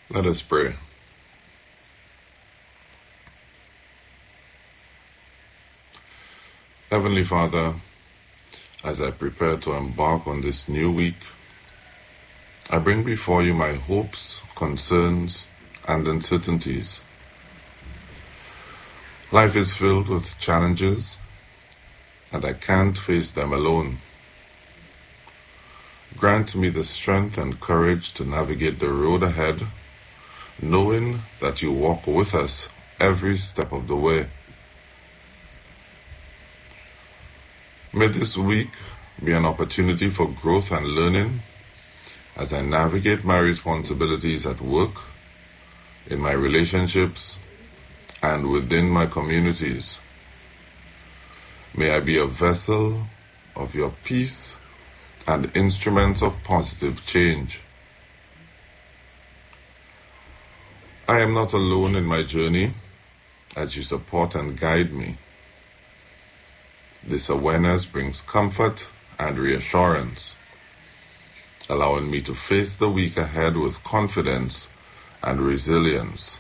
Let us pray. Heavenly Father, as I prepare to embark on this new week, I bring before you my hopes, concerns, and uncertainties. Life is filled with challenges, and I can't face them alone. Grant me the strength and courage to navigate the road ahead, knowing that you walk with us every step of the way. May this week be an opportunity for growth and learning as I navigate my responsibilities at work, in my relationships, and within my communities. May I be a vessel of your peace and instrument of positive change. I am not alone in my journey as you support and guide me. This awareness brings comfort and reassurance, allowing me to face the week ahead with confidence and resilience.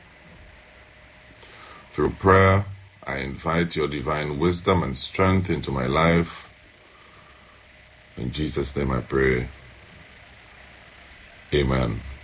Through prayer, I invite your divine wisdom and strength into my life. In Jesus' name I pray. Amen.